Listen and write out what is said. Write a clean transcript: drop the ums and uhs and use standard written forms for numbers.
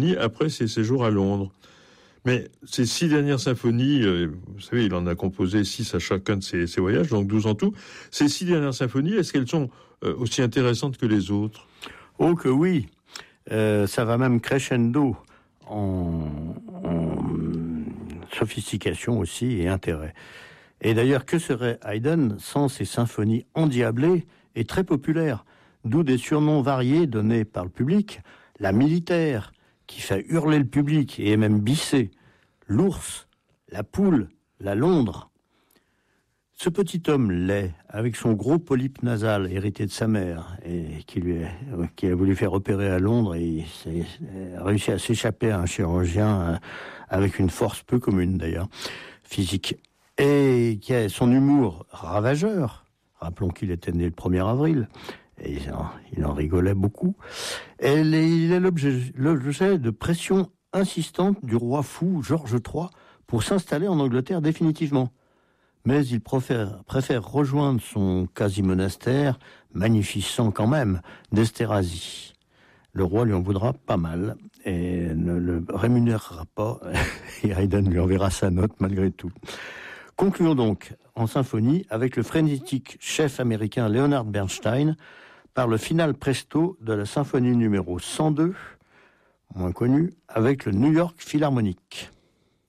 symphonies après ses séjours à Londres. Mais ces 6 dernières symphonies, vous savez, il en a composé 6 à chacun de ses voyages, donc 12 en tout. Ces 6 dernières symphonies, est-ce qu'elles sont aussi intéressantes que les autres ? Oh que oui, ça va même crescendo en sophistication aussi et intérêt. Et d'ailleurs, que serait Haydn sans ses symphonies endiablées et très populaires, d'où des surnoms variés donnés par le public, la militaire, qui fait hurler le public et est même bissé, l'ours, la poule, la Londres. Ce petit homme laid, avec son gros polype nasal hérité de sa mère, et qui a voulu faire opérer à Londres, et a réussi à s'échapper à un chirurgien avec une force peu commune d'ailleurs, physique, et qui a son humour ravageur. Rappelons qu'il était né le 1er avril, et il en rigolait beaucoup. Et il est l'objet de pression insistante du roi fou Georges III pour s'installer en Angleterre définitivement. Mais il préfère rejoindre son quasi-monastère, magnificent quand même, d'Esterházy. Le roi lui en voudra pas mal et ne le rémunérera pas, et Haydn lui enverra sa note malgré tout. Concluons donc en symphonie avec le frénétique chef américain Leonard Bernstein par le final presto de la symphonie numéro 102, moins connue, avec le New York Philharmonic.